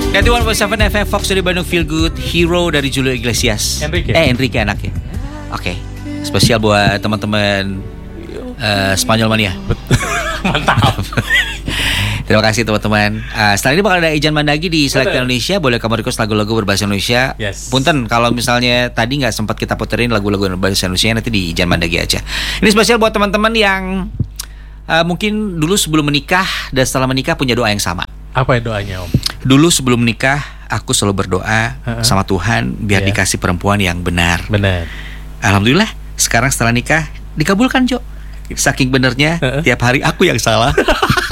91.7 FM Fox dari Bandung, Feel Good, Hero dari Julio Iglesias. Enrique anaknya. Oke. Spesial buat teman-teman Spanyol Mania. Mantap. Terima kasih teman-teman. Setelah ini bakal ada Ijan Mandagi di Select Indonesia. Boleh kamu request lagu-lagu berbahasa Indonesia. Punten kalau misalnya tadi nggak sempat kita puterin lagu-lagu berbahasa Indonesia, nanti di Ijan Mandagi aja. Ini spesial buat teman-teman yang mungkin dulu sebelum menikah dan setelah menikah punya doa yang sama. Apa ya doanya, Om? Dulu sebelum menikah aku selalu berdoa sama Tuhan biar dikasih perempuan yang benar. Benar. Alhamdulillah sekarang setelah nikah dikabulkan, Jo. Saking benernya tiap hari aku yang salah.